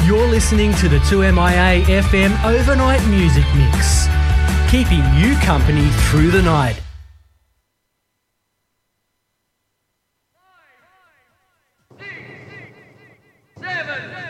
You're listening to the 2MIA FM Overnight Music Mix, keeping you company through the night. Seven.